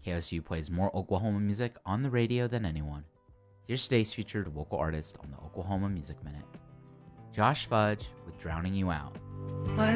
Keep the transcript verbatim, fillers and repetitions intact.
K S U plays more Oklahoma music on the radio than anyone. Here's today's featured local artist on the Oklahoma Music Minute. Josh Fudge with Drowning You Out.